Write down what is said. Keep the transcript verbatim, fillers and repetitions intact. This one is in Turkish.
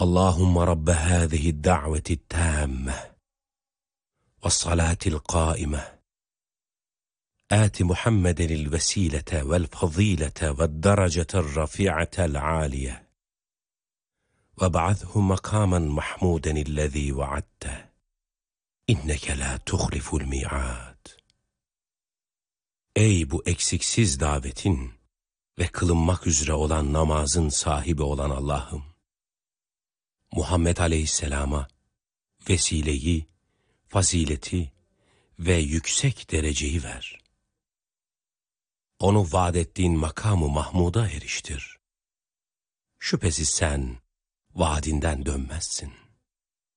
اللهم رب هذه الدعوة التامة والصلاة القائمة آت محمدا الوسيلة والفضيلة والدرجة الرفيعة العالية وابعثه مقاما محمودا الذي وعدته إنك لا تخلف الميعاد. Ey bu eksiksiz davetin ve kılınmak üzere olan namazın sahibi olan Allah'ım, Muhammed Aleyhisselam'a vesileyi, fazileti ve yüksek dereceyi ver. Onu vaad ettiğin makamı Mahmud'a eriştir. Şüphesiz sen vaadinden dönmezsin.